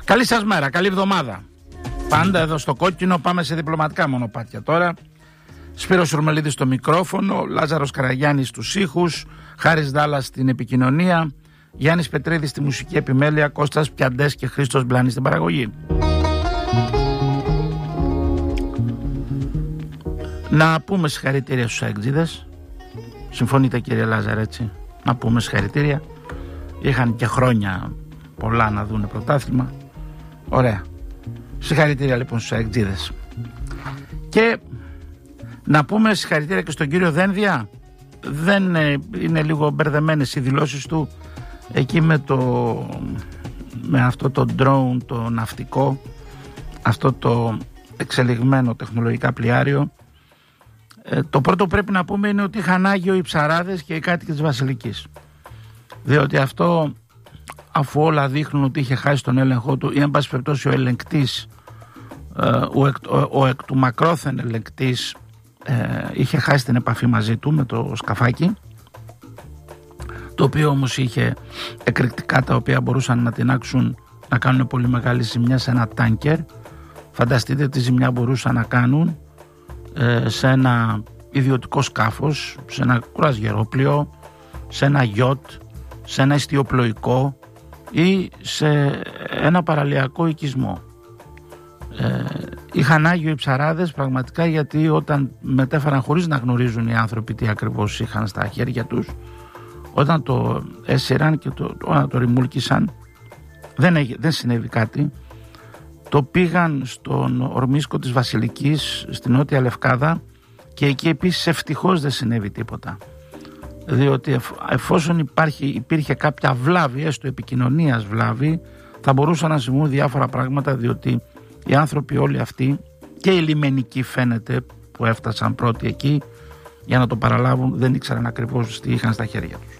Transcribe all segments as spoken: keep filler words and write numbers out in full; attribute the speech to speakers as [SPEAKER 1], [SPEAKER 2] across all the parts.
[SPEAKER 1] Καλή σας μέρα, καλή εβδομάδα. Πάντα εδώ στο κόκκινο, πάμε σε διπλωματικά μονοπάτια τώρα. Σπύρος Ουρμελίδης στο μικρόφωνο, Λάζαρος Καραγιάννης στους ήχους, Χάρης Δάλλας στην επικοινωνία, Γιάννης Πετρίδης στη μουσική επιμέλεια, Κώστας Πιαντές και Χρήστος Μπλάνης στην παραγωγή. Να πούμε συγχαρητήρια στους αεκτζίδες. Συμφωνείτε κύριε Λάζαρ, έτσι? Να πούμε συγχαρητήρια. Είχαν και χρόνια πολλά να δούνε πρωτάθλημα. Ωραία. Συγχαρητήρια λοιπόν στους αεκτζίδες. Και να πούμε συγχαρητήρια και στον κύριο Δένδια. Δεν ε, είναι λίγο μπερδεμένες οι δηλώσεις του εκεί με, το, με αυτό το drone, το ναυτικό, αυτό το εξελιγμένο τεχνολογικά πλοιάριο. Ε, το πρώτο που πρέπει να πούμε είναι ότι είχαν άγιο οι ψαράδες και οι κάτοικοι της Βασιλικής. Διότι αυτό, αφού όλα δείχνουν ότι είχε χάσει τον έλεγχό του, ή εν πάση περιπτώσει ο ελεγκτής, ο, εκ, ο, ο εκ του μακρόθεν ελεγκτής, ε, είχε χάσει την επαφή μαζί του με το σκαφάκι, το οποίο όμως είχε εκρηκτικά τα οποία μπορούσαν να τινάξουν, να κάνουν πολύ μεγάλη ζημιά σε ένα τάνκερ. Φανταστείτε τι ζημιά μπορούσαν να κάνουν ε, σε ένα ιδιωτικό σκάφος, σε ένα κουραζιερόπλοιο, σε ένα γιότ, σε ένα ιστιοπλοϊκό ή σε ένα παραλιακό οικισμό. Ε, είχαν άγιο οι ψαράδες πραγματικά, γιατί όταν μετέφεραν χωρίς να γνωρίζουν οι άνθρωποι τι ακριβώς είχαν στα χέρια τους, όταν το έσυραν και το, όταν το ρημούλκησαν, δεν, έγι, δεν συνέβη κάτι. Το πήγαν στον ορμίσκο της Βασιλικής, στην Νότια Λευκάδα, και εκεί επίσης ευτυχώς δεν συνέβη τίποτα. Διότι εφόσον υπάρχει, υπήρχε κάποια βλάβη, έστω επικοινωνίας βλάβη, θα μπορούσαν να συμβούν διάφορα πράγματα, διότι οι άνθρωποι όλοι αυτοί και οι λιμενικοί φαίνεται που έφτασαν πρώτοι εκεί για να το παραλάβουν, δεν ήξεραν ακριβώς τι είχαν στα χέρια τους.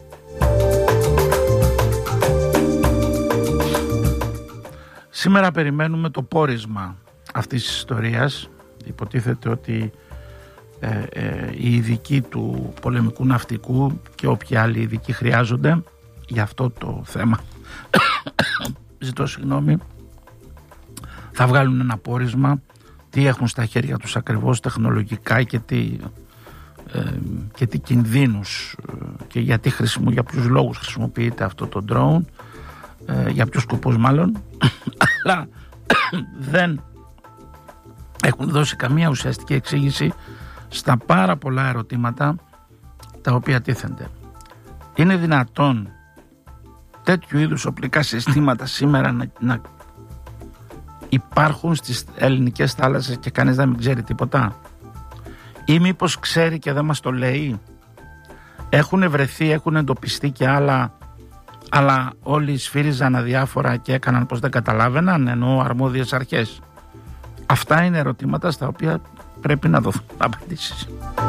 [SPEAKER 1] Σήμερα περιμένουμε το πόρισμα αυτής της ιστορίας. Υποτίθεται ότι ε, ε, οι ειδικοί του πολεμικού ναυτικού και όποιοι άλλοι ειδικοί χρειάζονται για αυτό το θέμα ζητώ συγγνώμη, θα βγάλουν ένα πόρισμα τι έχουν στα χέρια τους ακριβώς τεχνολογικά και τι, ε, και τι κινδύνους και γιατί χρησιμο, για ποιους λόγους χρησιμοποιείται αυτό το drone, ε, για ποιους σκοπούς μάλλον, αλλά δεν έχουν δώσει καμία ουσιαστική εξήγηση στα πάρα πολλά ερωτήματα τα οποία τίθενται. Είναι δυνατόν τέτοιου είδους οπλικά συστήματα σήμερα να, να υπάρχουν στις ελληνικές θάλασσες και κανείς να μην ξέρει τίποτα? Ή μήπως ξέρει και δεν μας το λέει? Έχουν βρεθεί, έχουν εντοπιστεί και άλλα, αλλά όλοι σφύριζαν αδιάφορα και έκαναν πως δεν καταλάβαιναν, ενώ αρμόδιες αρχές? Αυτά είναι ερωτήματα στα οποία πρέπει να δοθούν απαντήσεις.